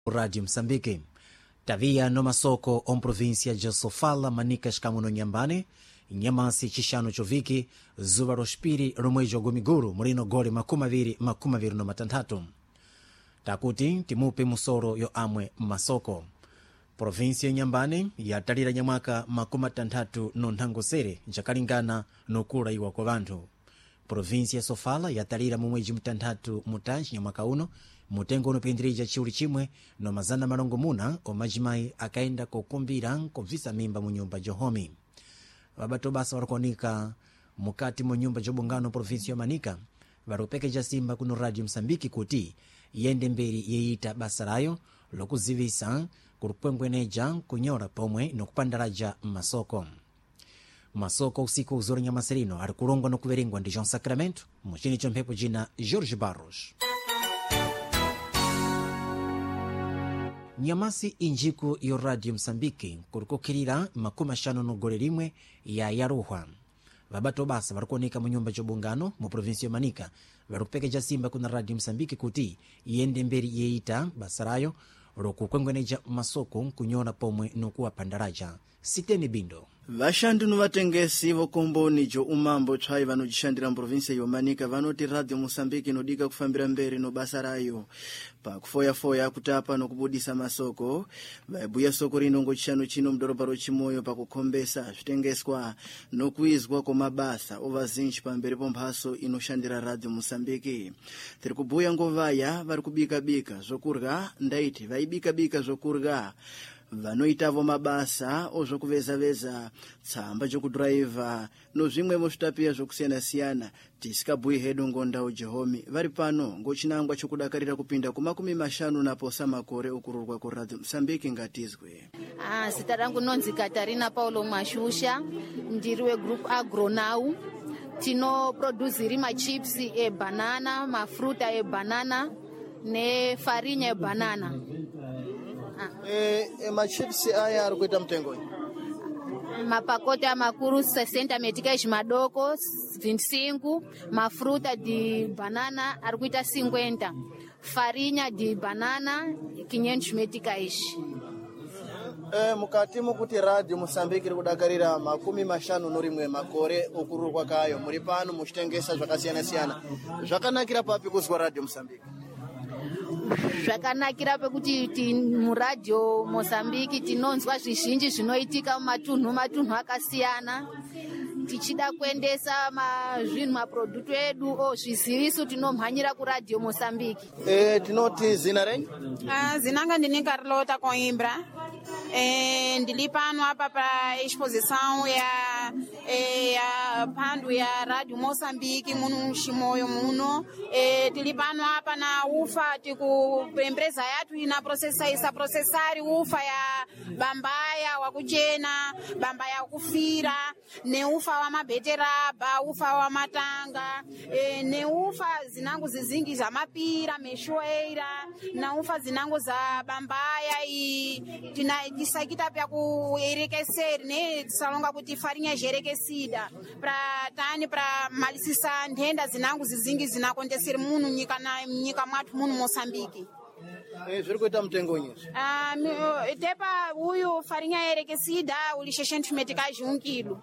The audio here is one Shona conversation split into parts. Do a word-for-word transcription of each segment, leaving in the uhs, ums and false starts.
Rádio Moçambique. Tavia no masoko om província de Sofala, Manicas, Camuno Nhambane, Nhamasi, Chishano, Choviki, Zuba Rospiri, Romwejo Gomiguru, Murino Gori, Makumaviri, Makumaviri no Matantatu. Takuti, Timupe Musoro, yo amwe masoko. Província Nhambane, ya talira nyamaka makumatantatu no Ntangosere, Jakalingana, no Kura iwa kwa vantu. Província Sofala, ya talira mumweji mtantatu mutanji nyamaka uno, mutengo unopindirija chiuli chimwe no mazana malongo muna omajimai akaenda kukumbira kuvisa mimba munyumba johomi. Wabato basa warakonika mukati munyumba jobungano provinsi ya Manika warupeke jasimba kuno Radio Msambiki kuti yende mberi yeita basarayo lokuzivisa kurupwengweneja kunyora pomwe no kupandaraja masoko. Masoko usiku uzuri Nyamaserino arikulongwa no kuverengwa ndi João Sacramento muchini chompepo jina Jorge Barros. Nyamasi injiku yo Radio Msambiki kurukukirira makumi ashanu no gole limwe ya yaruhwa. Vabato basa varukonika munyumba jobungano mu provinsi ya Manika varupeke jasimba kuna Radio Msambiki kuti yende mberi yeita basarayo lokukwengeneja masoko kunyora pomwe nokuwa pandaraja. Siteni Bindo. Vashandu no vatengesi vokomboni jo umambo chai vanojishandira provinsi ya Manika vanoti Radio Mosambiki nodika kufambira mbere no basarayo pa kufoya foya kutapa no kubudisa masoko vaibuya soko rino ngochano chino mdorobaro chimoyo pa kukombesa zvitengeswa no kuizwa kwa mabasa ovazinji pa mbere pomphaso inoshandira Radio Mosambiki. Tiri kubuya ngovaya vari kubika bika zokurga ndaiti vaibika bika zokurga vanoitavo mabasa ozvokuveza-veza tsamba jokudriver no zvimwe mozvitapia zvokusiyana-siyana tisikabhuyi hedu ngondau Jehomi vari pano ngochinangwa chokudakarira kupinda kumakumi mashanu naposa makore okururwa ku Radio Msambiki ngatizwe. Ah, zita rangu nonzi Katarina Paulo Mashusha, ndiriwe group Agronau. Tino produziri ma chips e banana, mafruta e banana ne farinha e banana. Eh, eh, machips aya arikuita mtengo? Mapacote ya makuru sessenta meticais madoko vinte e cinco, mafruta de banana arikuita cinquenta, farinha de banana quinhentos meticais. Eh, mukati mukuti Radio Mosambiki rikudakarira makumi mashanu norimwe makore okururwa kayo muri pano muchitengesa zvakasiyana-siyana. Zvakanakira papi kuzwa Radio Mosambiki? Zvakanakira pekuti muradio Mosambiki tinonzwa zvizhinji zvinoitika mumatunhu matunhu akasiyana. Tichida kuendesa mazvinhu maproducto edu o zviziviso tinomhanyira ku Radio Mosambiki. Eh, tinoti zina renyu? Ah, zinanga ndini Carlota Coimbra. Eh, ndili pano apa pa exposição ya eh, ya pandu ya Radio Mosambiki muno Chimoyo muno. Eh, tili pano apa na ufa tiku empresa yatu ina processa isa processari ufa ya bambaya wa kuchena, bambaya kufira, ne ufa wa mabeteraba, ufa wa matanga, eh, ne ufa zinangu zizingi za mapira, meshoeira, na ufa zinangu za bambaya i tina disakita pya ku erekeseri ne salonga kuti farinha jerekesida pra tani pra malisisa ndenda zinangu zizingi zinakonteseri muno nyika na nyika mwatu muno Mosambiki. Eh, zviri kuita mtengo nyinyi? Ah, tepa uyu farinha erekesida uli seiscentos meticais um quilo.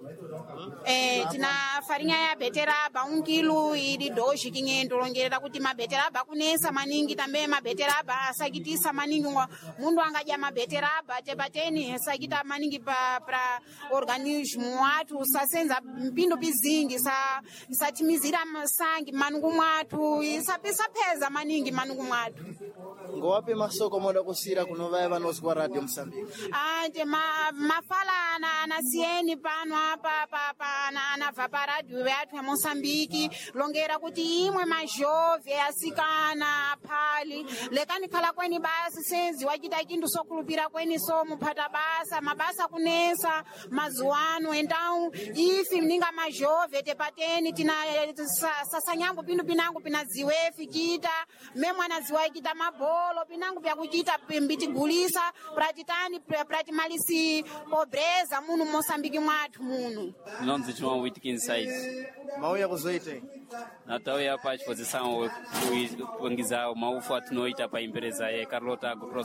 Eh, tina farinha ya beteraba um quilo ili dois quinhentos longerera kuti mabeteraba kunesa maningi tambe mabeteraba asakitisa maningi mundu angadya mabeteraba tebateni asakita maningi pa pra organismo watu sasenza mpindu bizingi sa satimizira masangi manungu mwatu isapisa peza maningi manungu mwatu. Ngowapi masoko moda kusira kunovaya vanozwa Radio Msambiki? Ah, te ma mafala na na sieni pano apa pa pa na na va radio yathu ya Mosambiki longera kuti imwe majove asikana phali lekani khala kweni basi senzi wachita chindu sokulupira kweni so muphata basa mabasa kunesa mazuano endau ifi mninga majove tepateni tina sasanyambo pindu pinangu pinaziwefi kita memwana ziwaikita mabo bolo pinango pya kuchita mbitigulisa pratitani pratimalisi pobreza muno Moçambique mwathu muno. Nome de João Whitkin Sais. Mauya kuzoite. Natauya para a exposição, o Panguizal, Maufo, a noite para a empresa, é Carlota Agro